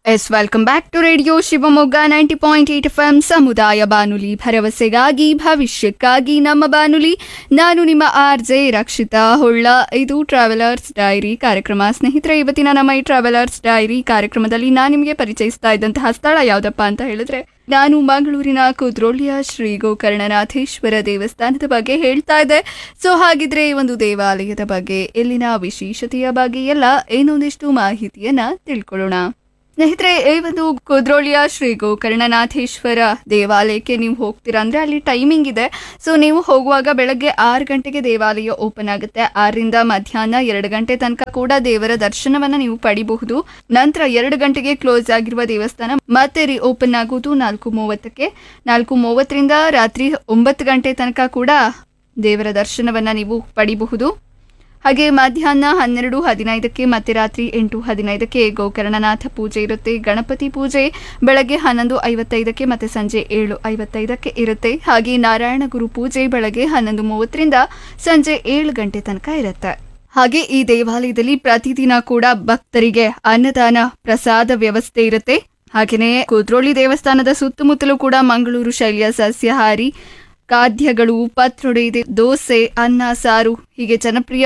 S welcome back to radio Shivamogga 90.8 FM ಸಮುದಾಯ ಬಾನುಲಿ ಭರವಸೆಗಾಗಿ ಭವಿಷ್ಯಕ್ಕಾಗಿ ನಮ್ಮ ಬಾನುಲಿ. ನಾನು ನಿಮ್ಮ RJ ರಕ್ಷಿತಾ ಹೊಳ್ಳ. ಇದು ಟ್ರಾವೆಲರ್ಸ್ ಡೈರಿ ಕಾರ್ಯಕ್ರಮ. ಸ್ನೇಹಿತರೆ, ಇವತ್ತಿನ ನಮ್ಮ ಈ ಟ್ರಾವೆಲರ್ಸ್ ಡೈರಿ ಕಾರ್ಯಕ್ರಮದಲ್ಲಿ ನಾನು ನಿಮಗೆ ಪರಿಚಯಿಸ್ತಾ ಇದ್ದಂತಹ ಸ್ಥಳ ಯಾವುದಪ್ಪ ಅಂತ ಹೇಳಿದ್ರೆ, ನಾನು ಮಂಗಳೂರಿನ ಕುದ್ರೋಳಿಯ ಶ್ರೀ ಗೋಕರ್ಣನಾಥೇಶ್ವರ ದೇವಸ್ಥಾನದ ಬಗ್ಗೆ ಹೇಳ್ತಾ ಇದ್ದೆ. ಸೊ ಹಾಗಿದ್ರೆ ಈ ಒಂದು ದೇವಾಲಯದ ಬಗ್ಗೆ, ಇಲ್ಲಿನ ವಿಶೇಷತೆಯ ಬಗ್ಗೆ ಎಲ್ಲ ಏನೊಂದಿಷ್ಟು ಮಾಹಿತಿಯನ್ನ ತಿಳ್ಕೊಳ್ಳೋಣ. ಸ್ನೇಹಿತರೆ, ಈ ಒಂದು ಕುದ್ರೋಳಿಯ ಶ್ರೀ ಗೋಕರ್ಣನಾಥೇಶ್ವರ ದೇವಾಲಯಕ್ಕೆ ನೀವು ಹೋಗ್ತೀರಾ ಅಂದರೆ ಅಲ್ಲಿ ಟೈಮಿಂಗ್ ಇದೆ. ಸೊ ನೀವು ಹೋಗುವಾಗ ಬೆಳಗ್ಗೆ 6 ಗಂಟೆಗೆ ದೇವಾಲಯ ಓಪನ್ ಆಗುತ್ತೆ. 6ರಿಂದ ಮಧ್ಯಾಹ್ನ 2 ಗಂಟೆ ತನಕ ಕೂಡ ದೇವರ ದರ್ಶನವನ್ನು ನೀವು ಪಡಿಬಹುದು. ನಂತರ 2 ಗಂಟೆಗೆ ಕ್ಲೋಸ್ ಆಗಿರುವ ದೇವಸ್ಥಾನ ಮತ್ತೆ ಓಪನ್ ಆಗುವುದು 4:30ಕ್ಕೆ. 4:30ರಿಂದ ರಾತ್ರಿ 9 ಗಂಟೆ ತನಕ ಕೂಡ ದೇವರ ದರ್ಶನವನ್ನು ನೀವು ಪಡಿಬಹುದು. ಹಾಗೆ ಮಧ್ಯಾಹ್ನ 12:15ಕ್ಕೆ ಮತ್ತೆ ರಾತ್ರಿ 8:15ಕ್ಕೆ ಗೋಕರ್ಣನಾಥ ಪೂಜೆ ಇರುತ್ತೆ. ಗಣಪತಿ ಪೂಜೆ ಬೆಳಗ್ಗೆ 11:55ಕ್ಕೆ ಮತ್ತೆ ಸಂಜೆ 7:55ಕ್ಕೆ ಇರುತ್ತೆ. ಹಾಗೆ ನಾರಾಯಣ ಗುರು ಪೂಜೆ ಬೆಳಗ್ಗೆ 11:30ರಿಂದ ಸಂಜೆ 7 ಗಂಟೆ ತನಕ ಇರುತ್ತೆ. ಹಾಗೆ ಈ ದೇವಾಲಯದಲ್ಲಿ ಪ್ರತಿದಿನ ಕೂಡ ಭಕ್ತರಿಗೆ ಅನ್ನದಾನ ಪ್ರಸಾದ ವ್ಯವಸ್ಥೆ ಇರುತ್ತೆ. ಹಾಗೆಯೇ ಕುದ್ರೋಳಿ ದೇವಸ್ಥಾನದ ಸುತ್ತಮುತ್ತಲೂ ಕೂಡ ಮಂಗಳೂರು ಶೈಲಿಯ ಸಸ್ಯಾಹಾರಿ ಖಾದ್ಯಗಳು, ಪತ್ರೊಡೆ, ದೋಸೆ, ಅನ್ನ, ಸಾರು ಹೀಗೆ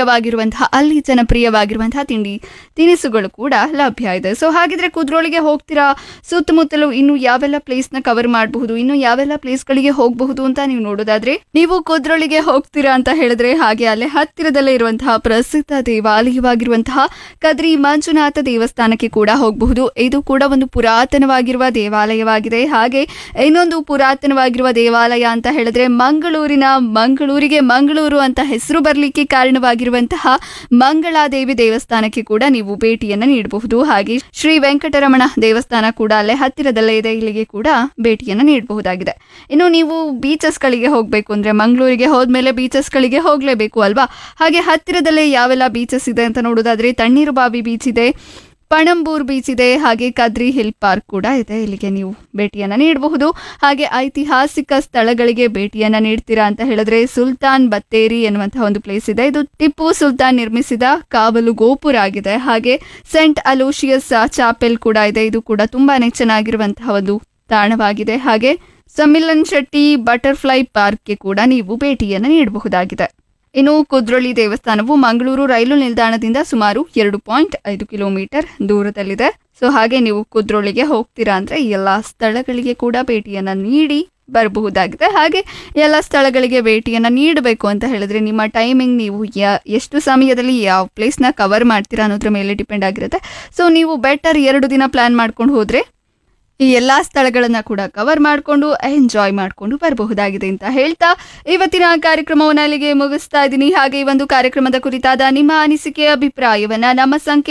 ಜನಪ್ರಿಯವಾಗಿರುವಂತಹ ತಿಂಡಿ ತಿನಿಸುಗಳು ಕೂಡ ಲಭ್ಯ ಇದೆ. ಸೊ ಹಾಗಿದ್ರೆ ಕುದ್ರೋಳಿಗೆ ಹೋಗ್ತೀರಾ, ಸುತ್ತಮುತ್ತಲು ಇನ್ನು ಯಾವೆಲ್ಲ ಪ್ಲೇಸ್ನ ಕವರ್ ಮಾಡಬಹುದು, ಇನ್ನು ಯಾವೆಲ್ಲ ಪ್ಲೇಸ್ಗಳಿಗೆ ಹೋಗಬಹುದು ಅಂತ ನೀವು ನೋಡೋದಾದ್ರೆ, ನೀವು ಕುದ್ರೋಳಿಗೆ ಹೋಗ್ತೀರಾ ಅಂತ ಹೇಳಿದ್ರೆ ಹಾಗೆ ಅಲ್ಲೇ ಹತ್ತಿರದಲ್ಲೇ ಇರುವಂತಹ ಪ್ರಸಿದ್ಧ ದೇವಾಲಯವಾಗಿರುವಂತಹ ಕದ್ರಿ ಮಂಜುನಾಥ ದೇವಸ್ಥಾನಕ್ಕೆ ಕೂಡ ಹೋಗಬಹುದು. ಇದು ಕೂಡ ಒಂದು ಪುರಾತನವಾಗಿರುವ ದೇವಾಲಯವಾಗಿದೆ. ಹಾಗೆ ಇನ್ನೊಂದು ಪುರಾತನವಾಗಿರುವ ದೇವಾಲಯ ಅಂತ ಹೇಳಿದ್ರೆ ಮಂಗಳೂರಿಗೆ ಮಂಗಳೂರು ಅಂತ ಹೆಸರು ಬರಲಿಕ್ಕೆ ಕಾರಣವಾಗಿರುವಂತಹ ಮಂಗಳಾದೇವಿ ದೇವಸ್ಥಾನಕ್ಕೆ ಕೂಡ ನೀವು ಭೇಟಿಯನ್ನ ನೀಡಬಹುದು. ಹಾಗೆ ಶ್ರೀ ವೆಂಕಟರಮಣ ದೇವಸ್ಥಾನ ಕೂಡ ಅಲ್ಲೇ ಹತ್ತಿರದಲ್ಲೇ ಇದೆ, ಇಲ್ಲಿಗೆ ಕೂಡ ಭೇಟಿಯನ್ನ ನೀಡಬಹುದಾಗಿದೆ. ಇನ್ನು ನೀವು ಬೀಚಸ್ಗಳಿಗೆ ಹೋಗಬೇಕು ಅಂದ್ರೆ ಮಂಗಳೂರಿಗೆ ಹೋದ್ಮೇಲೆ ಬೀಚಸ್ಗಳಿಗೆ ಹೋಗ್ಲೇಬೇಕು ಅಲ್ವಾ. ಹಾಗೆ ಹತ್ತಿರದಲ್ಲೇ ಯಾವೆಲ್ಲ ಬೀಚಸ್ ಇದೆ ಅಂತ ನೋಡೋದಾದ್ರೆ, ತಣ್ಣೀರುಬಾವಿ ಬೀಚ್ ಇದೆ, ಪಣಂಬೂರ್ ಬೀಚ್ ಇದೆ, ಹಾಗೆ ಕದ್ರಿ ಹಿಲ್ ಪಾರ್ಕ್ ಕೂಡ ಇದೆ, ಇಲ್ಲಿಗೆ ನೀವು ಭೇಟಿಯನ್ನ ನೀಡಬಹುದು. ಹಾಗೆ ಐತಿಹಾಸಿಕ ಸ್ಥಳಗಳಿಗೆ ಭೇಟಿಯನ್ನ ನೀಡ್ತೀರಾ ಅಂತ ಹೇಳಿದ್ರೆ, ಸುಲ್ತಾನ್ ಬತ್ತೇರಿ ಎನ್ನುವಂತಹ ಒಂದು ಪ್ಲೇಸ್ ಇದೆ. ಇದು ಟಿಪ್ಪು ಸುಲ್ತಾನ್ ನಿರ್ಮಿಸಿದ ಕಾವಲು ಗೋಪುರ ಆಗಿದೆ. ಹಾಗೆ ಸೆಂಟ್ ಅಲೋಶಿಯಸ್ ಚಾಪೆಲ್ ಕೂಡ ಇದೆ, ಇದು ಕೂಡ ತುಂಬಾನೇ ಚೆನ್ನಾಗಿರುವಂತಹ ಒಂದು ತಾಣವಾಗಿದೆ. ಹಾಗೆ ಸಮ್ಮಿಲನ್ ಶೆಟ್ಟಿ ಬಟರ್ಫ್ಲೈ ಪಾರ್ಕ್ಗೆ ಕೂಡ ನೀವು ಭೇಟಿಯನ್ನ ನೀಡಬಹುದಾಗಿದೆ. ಇನ್ನು ಕುದ್ರೋಳಿ ದೇವಸ್ಥಾನವು ಮಂಗಳೂರು ರೈಲು ನಿಲ್ದಾಣದಿಂದ ಸುಮಾರು 2.5 ಕಿಲೋಮೀಟರ್ ದೂರದಲ್ಲಿದೆ. ಸೊ ಹಾಗೆ ನೀವು ಕುದ್ರೋಳಿಗೆ ಹೋಗ್ತೀರಾ ಅಂದ್ರೆ ಎಲ್ಲ ಸ್ಥಳಗಳಿಗೆ ಕೂಡ ಭೇಟಿಯನ್ನ ನೀಡಿ ಬರಬಹುದಾಗಿದೆ. ಹಾಗೆ ಎಲ್ಲ ಸ್ಥಳಗಳಿಗೆ ಭೇಟಿಯನ್ನ ನೀಡಬೇಕು ಅಂತ ಹೇಳಿದ್ರೆ ನಿಮ್ಮ ಟೈಮಿಂಗ್, ನೀವು ಎಷ್ಟು ಸಮಯದಲ್ಲಿ ಯಾವ ಪ್ಲೇಸ್ನ ಕವರ್ ಮಾಡ್ತೀರಾ ಅನ್ನೋದ್ರ ಮೇಲೆ ಡಿಪೆಂಡ್ ಆಗಿರುತ್ತೆ. ಸೊ ನೀವು ಬೆಟರ್ 2 ದಿನ ಪ್ಲಾನ್ ಮಾಡ್ಕೊಂಡು ಹೋದ್ರೆ ಈ ಎಲ್ಲ ಸ್ಥಳಗಳನ್ನ ಕೂಡ ಕವರ್ ಮಾಡಿಕೊಂಡು ಎಂಜಾಯ್ ಮಾಡಿಕೊಂಡು ಬರಬಹುದಾಗಿದೆ ಅಂತ ಹೇಳ್ತಾ ಇವತ್ತಿನ ಕಾರ್ಯಕ್ರಮವನ್ನು ಅಲ್ಲಿಗೆ ಮುಗಿಸ್ತಾ ಇದ್ದೀನಿ. ಹಾಗೆ ಈ ಒಂದು ಕಾರ್ಯಕ್ರಮದ ಕುರಿತಾದ ನಿಮ್ಮ ಅನಿಸಿಕೆ, ಅಭಿಪ್ರಾಯವನ್ನ ನಮ್ಮ ಸಂಖ್ಯೆ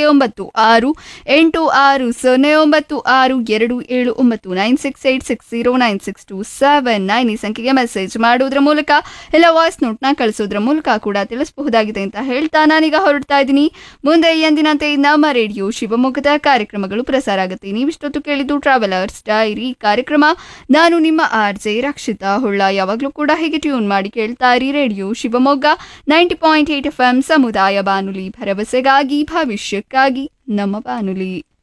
9860962729686096296279 ಈ ಸಂಖ್ಯೆಗೆ ಮೆಸೇಜ್ ಮಾಡೋದ್ರ ಮೂಲಕ ಇಲ್ಲ ವಾಯ್ಸ್ ನೋಟ್ನ ಕಳಿಸೋದ್ರ ಮೂಲಕ ಕೂಡ ತಿಳಿಸಬಹುದಾಗಿದೆ ಅಂತ ಹೇಳ್ತಾ ನಾನೀಗ ಹೊರಡ್ತಾ ಇದ್ದೀನಿ. ಮುಂದೆ ಎಂದಿನಂತೆ ನಮ್ಮ ರೇಡಿಯೋ ಶಿವಮೊಗ್ಗದ ಕಾರ್ಯಕ್ರಮಗಳು ಪ್ರಸಾರ ಆಗುತ್ತೆ. ನೀವಿಷ್ಟೊತ್ತು ಕೇಳಿದ್ದು ಟ್ರಾವೆಲರ್ಸ್ ಡೈರಿ ಕಾರ್ಯಕ್ರಮ. ನಾನು ನಿಮ್ಮ RJ ರಕ್ಷಿತಾ ಹೊಳ್ಳ. ಯಾವಾಗಲೂ ಕೂಡ ಹೀಗೆ ಟ್ಯೂನ್ ಮಾಡಿ ಕೇಳ್ತಾ ಇರಿ ರೇಡಿಯೋ ಶಿವಮೊಗ್ಗ 90.8 FM ಸಮುದಾಯ ಬಾನುಲಿ ಭರವಸೆಗಾಗಿ ಭವಿಷ್ಯಕ್ಕಾಗಿ ನಮ್ಮ ಬಾನುಲಿ.